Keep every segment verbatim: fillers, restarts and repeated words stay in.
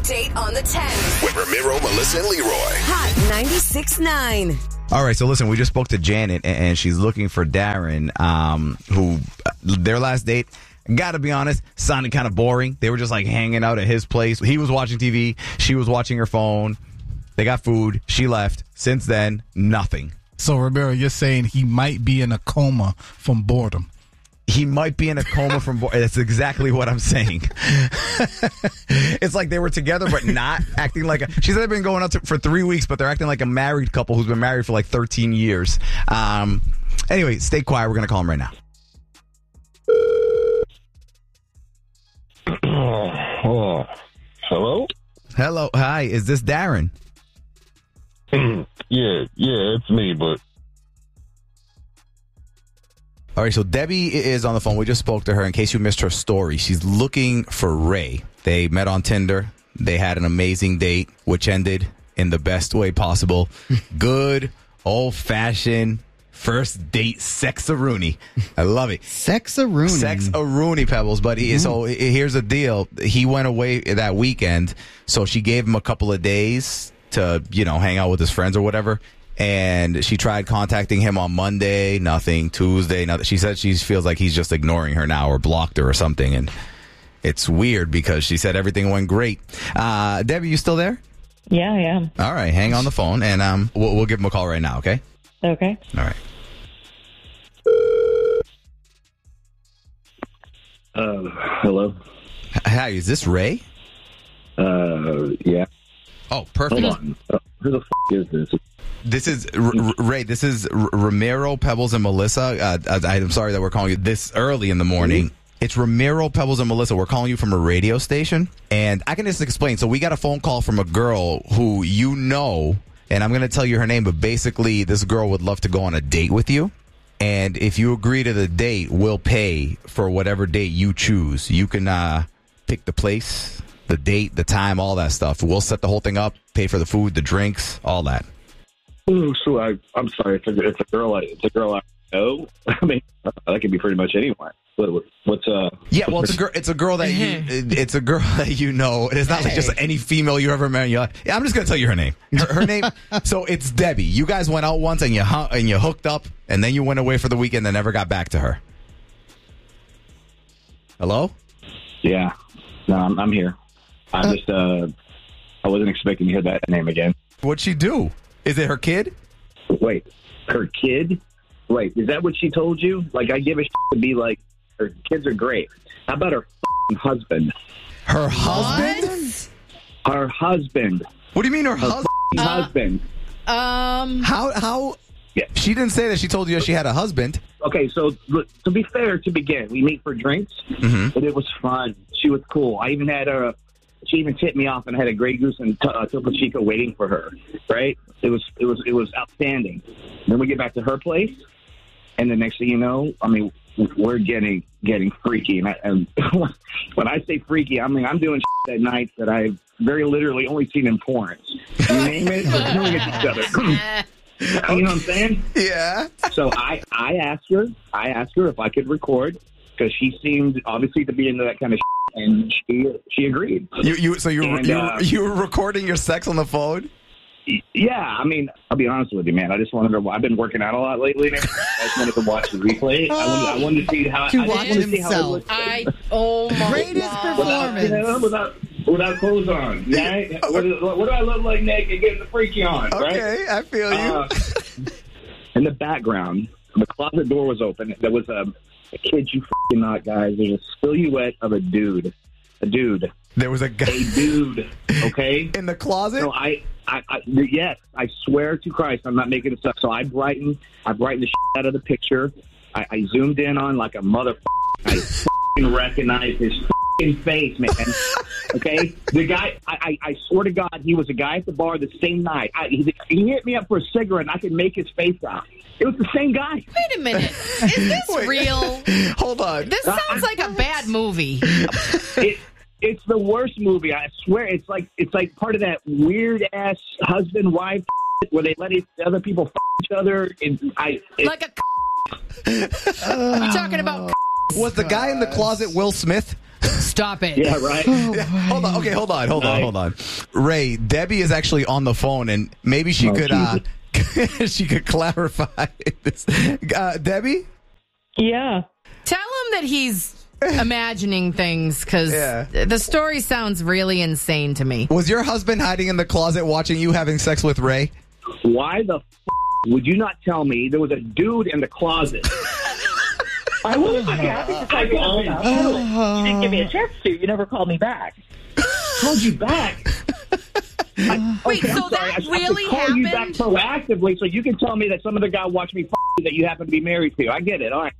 Date on the tenth. With Ramiro, Melissa, and Leroy. Hot ninety-six point nine. All right, so listen, we just spoke to Janet, and she's looking for Darren, um, who, their last date, gotta be honest, sounded kind of boring. They were just like hanging out at his place. He was watching T V. She was watching her phone. They got food. She left. Since then, nothing. So, Roberto, you're saying he might be in a coma from boredom. He might be in a coma from boredom. That's exactly what I'm saying. It's like they were together, but not acting like a... She said they've been going out to, for three weeks, but they're acting like a married couple who's been married for like thirteen years. Um, anyway, stay quiet. We're going to call him right now. Oh, hello? Hello. Hi. Is this Darren? yeah, yeah, it's me, but... All right, so Debbie is on the phone. We just spoke to her. In case you missed her story, she's looking for Ray. They met on Tinder. They had an amazing date, which ended in the best way possible. Good, old-fashioned, first date sex-a-rooney. I love it. Sex-a-rooney. Sex-a-rooney, Pebbles. But he, so here's the deal. He went away that weekend, so she gave him a couple of days to, you know, hang out with his friends or whatever. And she tried contacting him on Monday, nothing. Tuesday, nothing. She said she feels like he's just ignoring her now or blocked her or something. And it's weird because she said everything went great. Uh, Debbie, you still there? Yeah, I am. All right, hang on the phone, and um, we'll, we'll give him a call right now, okay? Okay. All right. Uh, hello? Hi, is this Ray? Uh, yeah. Oh, perfect. Hold on. Uh, who the f*** is this? This is R- R- Ray. This is R- Ramiro, Pebbles, and Melissa. Uh, I, I'm sorry that we're calling you this early in the morning. It's Ramiro, Pebbles, and Melissa. We're calling you from a radio station, and I can just explain. So we got a phone call from a girl who you know, and I'm going to tell you her name, but basically this girl would love to go on a date with you, and if you agree to the date, we'll pay for whatever date you choose. You can uh, pick the place, the date, the time, all that stuff. We'll set the whole thing up, pay for the food, the drinks, all that. Oh, so I, I'm sorry. It's a, it's a girl. I, it's a girl I know. I mean, that could be pretty much anyone. What, what's uh? Yeah, well, it's a girl. It's a girl that you. It's a girl that you know. It's not like just any female you ever met. You're like, yeah, I'm just gonna tell you her name. Her, her name. So it's Debbie. You guys went out once and you hu- and you hooked up, and then you went away for the weekend and never got back to her. Hello? Yeah. No, I'm, I'm here. I uh, just uh, I wasn't expecting to hear that name again. What'd she do? Is it her kid? Wait, her kid? Wait, is that what she told you? Like, I give a shit to be like, her kids are great. How about her f***ing husband? Her husband? Her husband. What do you mean her, her husband? Uh, husband. Um. How? How? Yeah. She didn't say that she told you she had a husband. Okay, so look, to be fair, to begin, we meet for drinks, mm-hmm. but it was fun. She was cool. I even had her. She even tipped me off, and I had a Grey Goose and t- uh, Topo Chico waiting for her. Right? It was it was it was outstanding. Then we get back to her place, and the next thing you know, I mean, we're getting getting freaky. And, I, and when I say freaky, I mean I'm doing shit at nights that I've very literally only seen in porns. You name it, we're doing it each other. You know what I'm saying? Yeah. So I, I asked her, I asked her if I could record because she seemed obviously to be into that kind of shit, and she she agreed. You you so you and, you uh, you were recording your sex on the phone? Yeah, I mean, I'll be honest with you, man. I just wanted to. I've been working out a lot lately. And I just wanted to watch the replay. I wanted, I wanted to see how. To I watch wanted to see how it himself. looked. I oh my Greatest God. Without, you know, without without clothes on. Right? What, do- what do I look like naked getting the freaky on? Right? Okay, I feel you. Uh, in the background, the closet door was open. There was a, I kid you f***ing not, guys. There's a silhouette of a dude. A dude. There was a guy. A dude. Okay? In the closet? So I, I, I, yes, I swear to Christ, I'm not making this up. So I brightened, I brightened the shit out of the picture. I, I zoomed in on like a motherfucker. I f***ing recognized his f***ing face, man. Okay? The guy, I, I, I swear to God, he was a guy at the bar the same night. I, he, he hit me up for a cigarette, and I could make his face out. It was the same guy. Wait a minute. Is this Wait. real? Hold on. This sounds like a bad movie. It, it's the worst movie. I swear. It's like it's like part of that weird ass husband wife where they let each, other people f- each other. And I it, Like a. You talking about? Was the guy in the closet Will Smith? Stop it. Yeah, right. Yeah, hold on. Okay, hold on. Hold on. Nice. Hold on. Ray, Debbie is actually on the phone, and maybe she Oh, could uh, she could clarify this. Uh, Debbie? Yeah. Tell him that he's imagining things because Yeah. the story sounds really insane to me. Was your husband hiding in the closet watching you having sex with Ray? Why the f- would you not tell me there was a dude in the closet? I was happy to tell you all about it. You didn't give me a chance to. You never called me back. Called you back. I, Wait, okay, I'm so sorry. that I, really I call you back happened? proactively so you can tell me that some other guy watched me f- you that you happen to be married to. I get it. All right.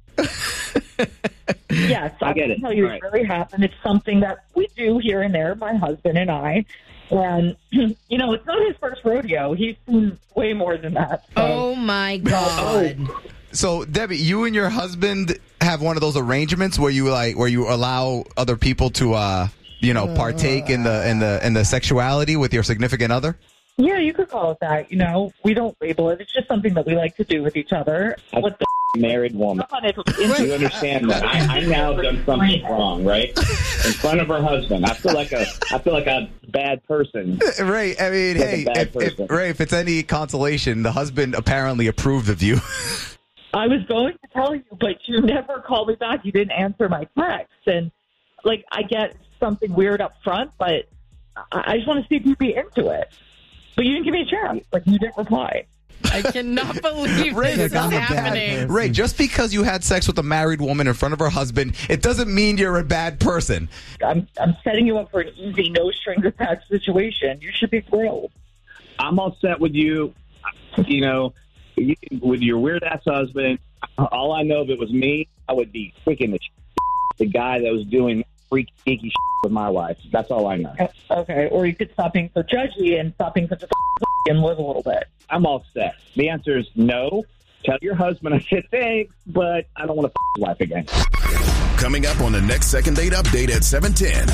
Yes, I, I get can it. tell you All it right. really happened. It's something that we do here and there, my husband and I. And, you know, it's not his first rodeo. He's seen way more than that. So. Oh, my God. So, Debbie, you and your husband have one of those arrangements where you like where you allow other people to, uh, you know, partake in the in the in the sexuality with your significant other. Yeah, you could call it that. You know, we don't label it. It's just something that we like to do with each other. What the Married woman. You understand that I, I now have done something wrong, right? In front of her husband. I feel like a I feel like a bad person. Ray, I mean, Like a hey, bad if, if, person. Ray, if it's any consolation, the husband apparently approved of you. I was going to tell you, but you never called me back. You didn't answer my text. And, like, I get something weird up front, but I, I just want to see if you'd be into it. But you didn't give me a chance. Like, you didn't reply. I cannot believe Ray, this is I'm a bad happening. Ray, just because you had sex with a married woman in front of her husband, it doesn't mean you're a bad person. I'm, I'm setting you up for an easy, no strings attached situation. You should be thrilled. I'm all set with you. You know, you, with your weird ass husband. All I know if it was me, I would be kicking the shit, the guy that was doing freaky, geeky shit with my wife. That's all I know. Okay, or you could stop being so judgy and stop being such a and live a little bit. I'm all set. The answer is no. Tell your husband I said thanks, but I don't want to his wife again. Coming up on the next Second Date Update at seven ten.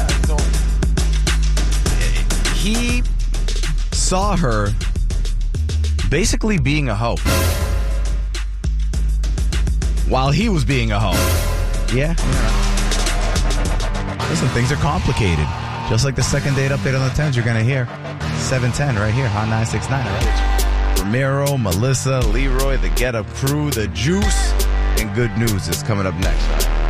He saw her basically being a hoe while he was being a hoe. Yeah. yeah. Listen, things are complicated. Just like the Second Date Update on the tens you're going to hear. seven ten right here on nine six nine. Ramiro, Melissa, Leroy, the Get Up crew, the Juice, and good news is coming up next.